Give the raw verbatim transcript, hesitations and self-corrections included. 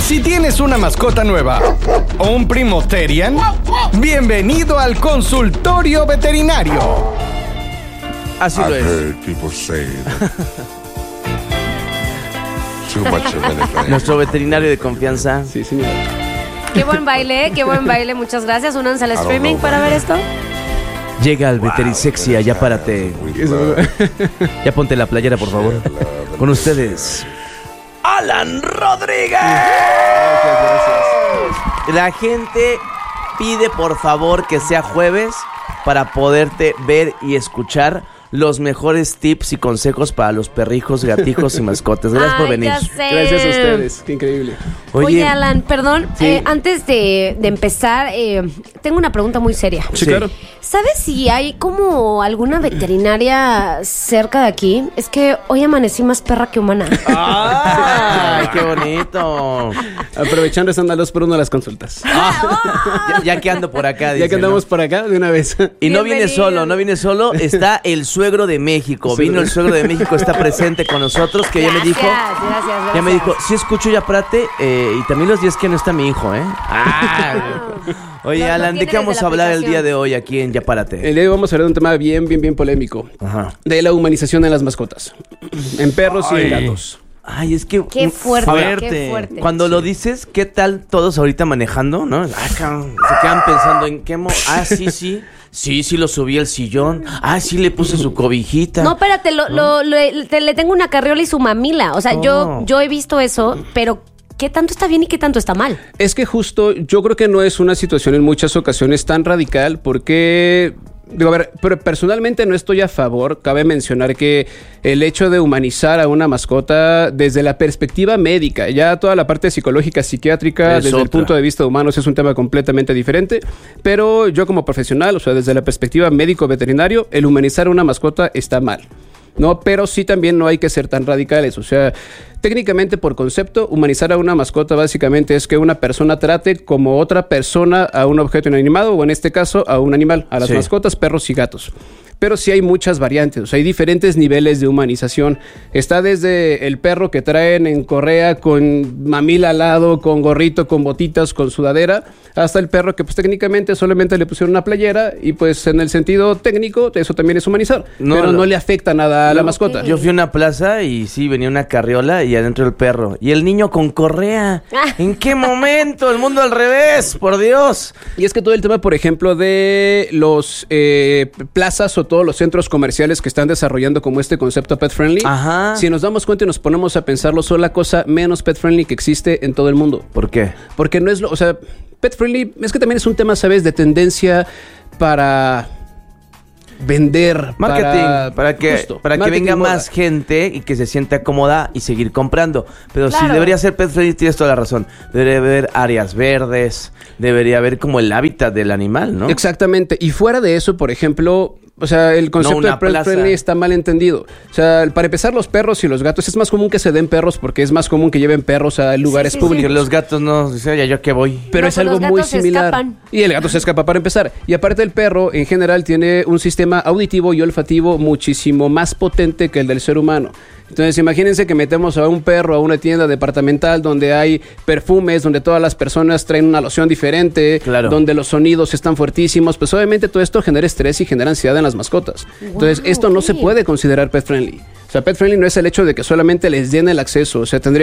Si tienes una mascota nueva o un primo Terian, bienvenido al consultorio veterinario. Así lo es. Nuestro veterinario de confianza. Sí, señor. Qué buen baile, qué buen baile. Muchas gracias. Únanse al streaming para ver esto. Llega al Veterisexia, ya párate. Ya ponte la playera, por favor. Con ustedes, Alan Rodríguez. Gracias, gracias. La gente pide por favor que sea jueves para poderte ver y escuchar los mejores tips y consejos para los perrijos, gatijos y mascotas. Gracias Ay, por venir. ya sé. Gracias a ustedes, qué increíble. Oye, Oye, Alan, perdón, Sí. eh, antes de, de empezar, eh, tengo una pregunta muy seria. Sí, Sí. claro. ¿Sabes si hay como alguna veterinaria cerca de aquí? Es que hoy amanecí más perra que humana. ¡ay, qué bonito! Aprovechando están a dos por uno las consultas. Ya, ya que ando por acá, Ya dice, que andamos ¿no? por acá, de una vez. Y no viene Bienvenido. solo, no viene solo, está el suegro de México. Vino el suegro de México, está presente con nosotros, que ya me dijo, Gracias, gracias, gracias. ya me dijo, sí escucho ya prate, eh, y también los días que no está mi hijo, ¿eh? Ah, oye, Lo- lo Alan, ¿de tiene qué vamos desde a la hablar el aplicación. día de hoy aquí en Ya Párate? El día de hoy vamos a hablar de un tema bien, bien, bien polémico. Ajá. De la humanización de las mascotas. En perros y en gatos. Ay, es que... Qué fuerte, fuerte. qué fuerte. Cuando lo dices, ¿qué tal todos ahorita manejando, no? Ah, cabrón, se quedan pensando en qué... Mo ah, sí, sí. Sí, sí lo subí al sillón. Ah, sí le puse su cobijita. No, espérate, lo, lo, lo- te- le tengo una carriola y su mamila. O sea, yo, Oh. yo he visto eso, pero ¿qué tanto está bien y qué tanto está mal? Es que justo yo creo que no es una situación en muchas ocasiones tan radical porque... Digo, a ver, pero personalmente no estoy a favor. Cabe mencionar que el hecho de humanizar a una mascota desde la perspectiva médica, ya toda la parte psicológica, psiquiátrica, Es desde el otra. punto de vista de humanos es un tema completamente diferente. Pero yo como profesional, o sea, desde la perspectiva médico-veterinario, el humanizar a una mascota está mal. No, pero sí también no hay que ser tan radicales. O sea, técnicamente por concepto, humanizar a una mascota básicamente es que una persona trate como otra persona a un objeto inanimado o en este caso a un animal, a las Sí. mascotas, perros y gatos. Pero sí hay muchas variantes, o sea, hay diferentes niveles de humanización. Está desde el perro que traen en correa con mamila al lado, con gorrito, con botitas, con sudadera, hasta el perro que pues técnicamente solamente le pusieron una playera y pues en el sentido técnico eso también es humanizar, No, pero no. no le afecta nada a la mascota. Yo fui a una plaza y sí, venía una carriola y adentro el perro. Y el niño con correa. Ah. ¿En qué momento? El mundo al revés, por Dios. Y es que todo el tema, por ejemplo, de los eh, plazas o todos los centros comerciales que están desarrollando como este concepto pet friendly, Ajá. si nos damos cuenta y nos ponemos a pensarlo, son la cosa menos pet friendly que existe en todo el mundo. ¿Por qué? Porque no es lo, o sea, pet friendly es que también es un tema, ¿sabes?, de tendencia para vender, Marketing, para, para, que, justo, para que marketing venga moda. más gente y que se sienta cómoda y seguir comprando. Pero sí, Claro. debería ser pet friendly, tienes toda la razón. Debería haber áreas verdes, debería haber como el hábitat del animal, ¿no? Exactamente. Y fuera de eso, por ejemplo, o sea, el concepto una de pet plaza. friendly está mal entendido. O sea, para empezar, los perros y los gatos es más común que se den perros porque es más común que lleven perros a lugares sí, sí. públicos. Que los gatos no, dice, oye, ¿yo qué voy? Pero No, es pues algo los muy gatos se similar. escapan. Y el gato se escapa para empezar. Y aparte el perro, en general, tiene un sistema auditivo y olfativo muchísimo más potente que el del ser humano. Entonces, imagínense que metemos a un perro a una tienda departamental donde hay perfumes, donde todas las personas traen una loción diferente, Claro. donde los sonidos están fuertísimos. Pues obviamente todo esto genera estrés y genera ansiedad en las mascotas. Entonces, Wow, esto no ok. se puede considerar pet friendly. O sea, pet friendly no es el hecho de que solamente les den el acceso. O sea, tendría